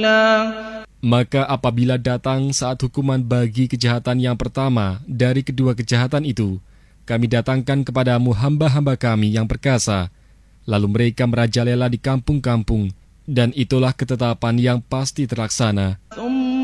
الأولى. Maka apabila datang saat hukuman bagi kejahatan yang pertama dari kedua kejahatan itu, kami datangkan kepadamu hamba-hamba kami yang perkasa, lalu mereka merajalela di kampung-kampung, dan itulah ketetapan yang pasti terlaksana. ثم